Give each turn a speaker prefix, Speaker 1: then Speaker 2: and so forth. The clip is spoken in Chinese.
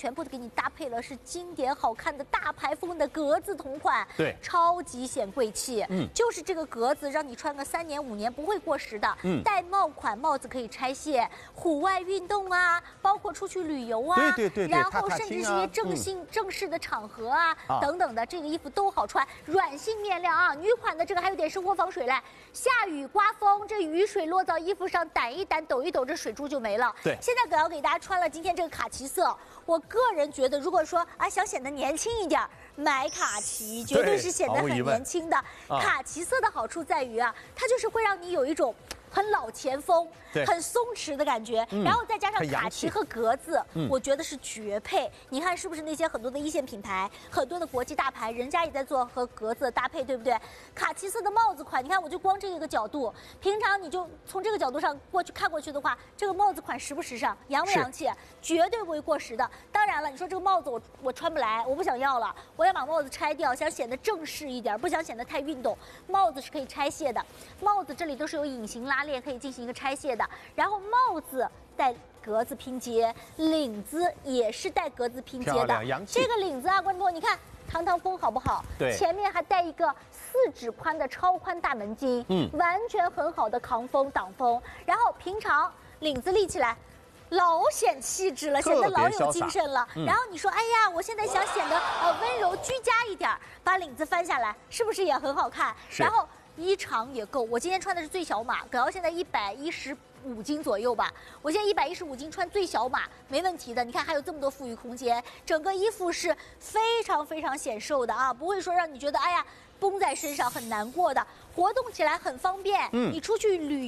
Speaker 1: 全部都给你搭配了是经典好看的大牌风的格子同款，
Speaker 2: 对，
Speaker 1: 超级显贵气。就是这个格子，让你穿个3年5年不会过时的。带帽款，帽子可以拆卸，户外运动啊，包括出去旅游啊，
Speaker 2: 对，
Speaker 1: 然后甚至是一些正式的场合啊等等的，这个衣服都好穿，软性面料啊。女款的这个还有点生活防水嘞，下雨刮风，这雨水落到衣服上，掸一掸，抖一抖，这水珠就没了。
Speaker 2: 对，
Speaker 1: 现在葛瑶给大家穿了今天这个卡其色，我个人觉得，如果说啊想显得年轻一点，买卡其绝对是显得很年轻的。卡其色的好处在于啊，它就是会让你有一种很老前锋、很松弛的感觉，然后再加上卡其和格子，我觉得是绝配。你看是不是那些很多的一线品牌、很多的国际大牌，人家也在做和格子的搭配，对不对？卡其色的帽子款，你看我就光这个角度，平常你就从这个角度上看过去的话，这个帽子款时不时尚，洋不洋气，绝对不会过时的。当然了，你说这个帽子我穿不来，我不想要了，我要把帽子拆掉，想显得正式一点，不想显得太运动。帽子是可以拆卸的，帽子这里都是有隐形拉链可以进行一个拆卸的，然后帽子带格子拼接，领子也是带格子拼接的。这个领子啊，观众朋友，你看堂堂风好不好？对，前面还带一个4指宽的超宽大门襟，完全很好的抗风挡风。然后平常领子立起来，老显气质了，显得老有精神了。然后你说，哎呀，我现在想显得温柔居家一点，把领子翻下来，是不是也很好看？然后衣长也够，我今天穿的是最小码，葛瑶现在115斤左右吧，我现在115斤穿最小码没问题的。你看还有这么多富裕空间，整个衣服是非常非常显瘦的啊，不会说让你觉得哎呀绷在身上很难过的，活动起来很方便。你出去旅